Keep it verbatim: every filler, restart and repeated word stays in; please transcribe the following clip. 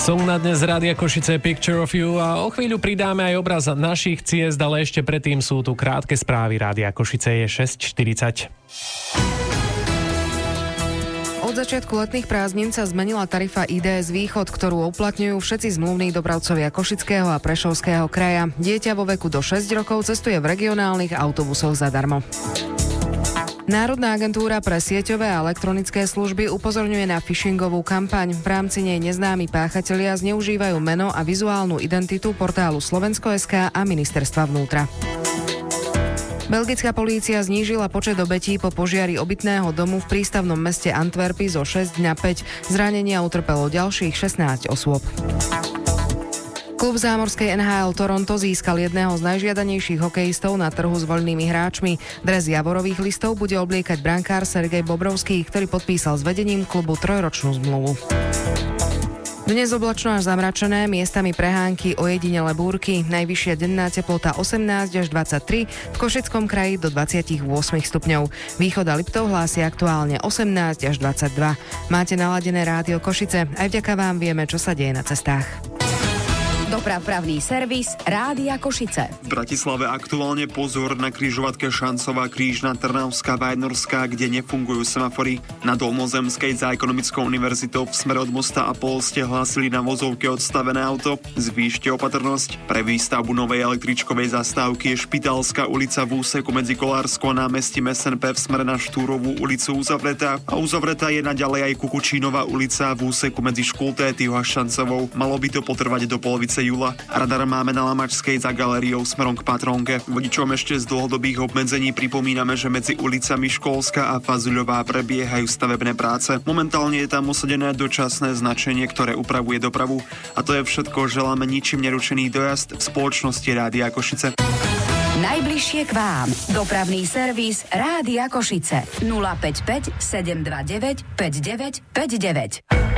Song na dnes Rádia Košice Picture of You a o chvíľu pridáme aj obraz našich ciest, ale ešte predtým sú tu krátke správy. Rádia Košice je šesť štyridsať. Od začiatku letných prázdnin sa zmenila tarifa í dé es Východ, ktorú uplatňujú všetci zmluvní dopravcovia Košického a Prešovského kraja. Dieťa vo veku do šesť rokov cestuje v regionálnych autobusoch zadarmo. Národná agentúra pre sieťové a elektronické služby upozorňuje na phishingovú kampaň. V rámci nej neznámi páchatelia zneužívajú meno a vizuálnu identitu portálu Slovensko bodka es ká a ministerstva vnútra. Belgická polícia znížila počet obetí po požiari obytného domu v prístavnom meste Antwerpy zo šesť na päť. Zranenia utrpelo ďalších šestnásť osôb. Klub zámorskej en há el Toronto získal jedného z najžiadanejších hokejistov na trhu s voľnými hráčmi. Dres javorových listov bude obliekať brankár Sergej Bobrovský, ktorý podpísal s vedením klubu trojročnú zmluvu. Dnes oblačno až zamračené, miestami prehánky, ojedinele búrky, najvyššia denná teplota osemnásť až dvadsaťtri, v Košickom kraji do dvadsaťosem stupňov. Východ a Liptov hlási aktuálne osemnásť až dvadsaťdva. Máte naladené Rádio Košice, aj vďaka vám vieme, čo sa deje na cestách. Dopravpravný servis Rádia Košice. V Bratislave aktuálne pozor na križovatke Šancová Krížna Trnavská Vajnorská, kde nefungujú semafory. Na Dolnozemskej za Ekonomickou univerzitou v smere od Mosta a Pol ste hlásili na vozovke odstavené auto. Zvýšte opatrnosť. Pre výstavbu novej električkovej zastávky je Špitálska ulica v úseku medzi Kolárskou a námestím es en pé v smere na Štúrovú ulicu uzavretá a uzavretá je naďalej aj Kukučínová ulica v úseku medzi Škultétyho a Šancovou. Malo by to potrvať do polovice júla. Radar máme na Lamačskej za galériou smerom k Patrónke. Vodičom ešte z dlhodobých obmedzení pripomíname, že medzi ulicami Školská a Fazuľová prebiehajú stavebné práce. Momentálne je tam usadené dočasné značenie, ktoré upravuje dopravu. A to je všetko. Želáme ničím nerušený dojazd v spoločnosti Rádia Košice. Najbližšie k vám. Dopravný servis Rádia Košice. nula päť päť sedem dva deväť päť deväť päť deväť.